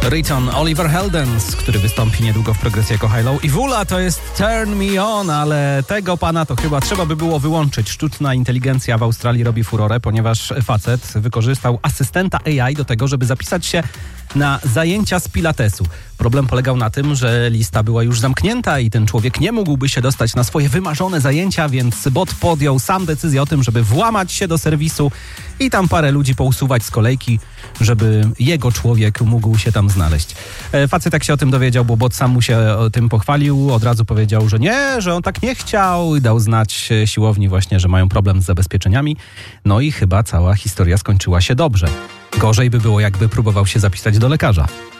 Riton, Oliver Heldens, który wystąpi niedługo w progresji jako High Low. I Wula to jest Turn Me On, ale tego pana to chyba trzeba by było wyłączyć. Sztuczna inteligencja w Australii robi furorę, ponieważ facet wykorzystał asystenta AI do tego, żeby zapisać się na zajęcia z pilatesu. Problem polegał na tym, że lista była już zamknięta i ten człowiek nie mógłby się dostać na swoje wymarzone zajęcia, więc bot podjął sam decyzję o tym, żeby włamać się do serwisu i tam parę ludzi pousuwać z kolejki, żeby jego człowiek mógł się tam znaleźć. Facet jak się o tym dowiedział, bo bot sam mu się o tym pochwalił, od razu powiedział, że nie, że on tak nie chciał i dał znać siłowni właśnie, że mają problem z zabezpieczeniami. No i chyba cała historia skończyła się dobrze. Gorzej by było, jakby próbował się zapisać do lekarza.